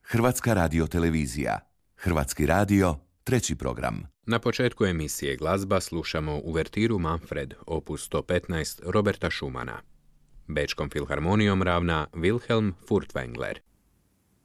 Hrvatska radiotelevizija. Hrvatski radio, 3. program. Na početku emisije Glazba slušamo uvertiru Manfred, opus 115 Roberta Schumana. Bečkom filharmonijom ravna Wilhelm Furtwängler.